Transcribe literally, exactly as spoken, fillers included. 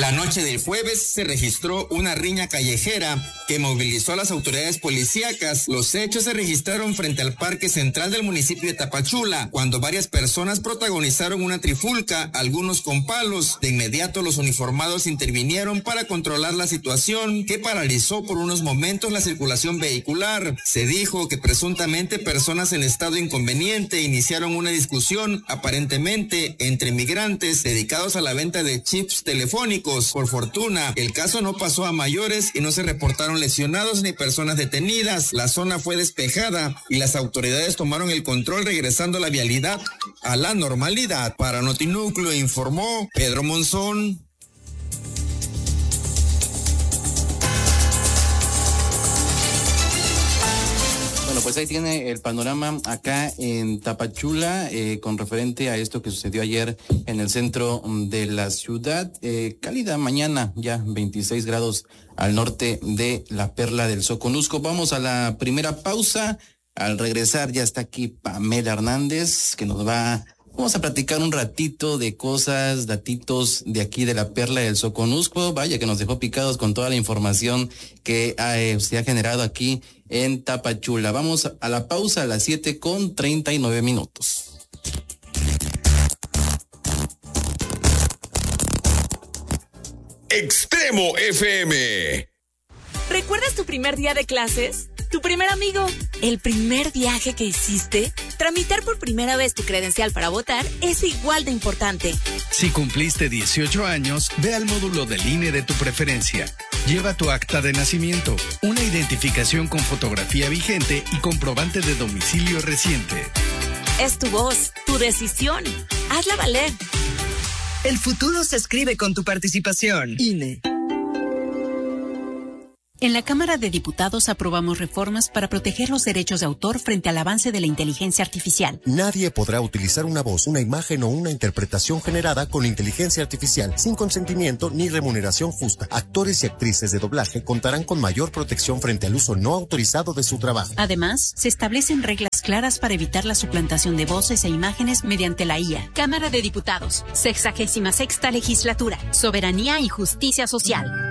La noche del jueves se registró una riña callejera que movilizó a las autoridades policíacas. Los hechos se registraron frente al Parque Central del municipio de Tapachula, cuando varias personas protagonizaron una trifulca, algunos con palos. De inmediato los uniformados intervinieron para controlar la situación, que paralizó por unos momentos la circulación vehicular. Se dijo que presuntamente personas en estado inconveniente iniciaron una discusión, aparentemente entre migrantes dedicados a la venta de chips telefónicos. Por fortuna, el caso no pasó a mayores y no se reportaron lesionados ni personas detenidas. La zona fue despejada y las autoridades tomaron el control, regresando la vialidad a la normalidad. Para Notinúcleo informó Pedro Monzón. Bueno, pues ahí tiene el panorama acá en Tapachula eh, con referente a esto que sucedió ayer en el centro de la ciudad. Eh, cálida mañana, ya veintiséis grados al norte de la Perla del Soconusco. Vamos a la primera pausa. Al regresar ya está aquí Pamela Hernández, que nos va... Vamos a platicar un ratito de cosas, datitos de aquí de la Perla del Soconusco. Vaya que nos dejó picados con toda la información que eh, se ha generado aquí en Tapachula. Vamos a la pausa a las siete con treinta y nueve minutos. Extremo F M. ¿Recuerdas tu primer día de clases? ¿Tu primer amigo? ¿El primer viaje que hiciste? Tramitar por primera vez tu credencial para votar es igual de importante. Si cumpliste dieciocho años, ve al módulo del I N E de tu preferencia. Lleva tu acta de nacimiento, una identificación con fotografía vigente y comprobante de domicilio reciente. Es tu voz, tu decisión. Hazla valer. El futuro se escribe con tu participación. I N E. En la Cámara de Diputados aprobamos reformas para proteger los derechos de autor frente al avance de la inteligencia artificial. Nadie podrá utilizar una voz, una imagen o una interpretación generada con inteligencia artificial sin consentimiento ni remuneración justa. Actores y actrices de doblaje contarán con mayor protección frente al uso no autorizado de su trabajo. Además, se establecen reglas claras para evitar la suplantación de voces e imágenes mediante la I A. Cámara de Diputados, sexagésima sexta legislatura, soberanía y justicia social.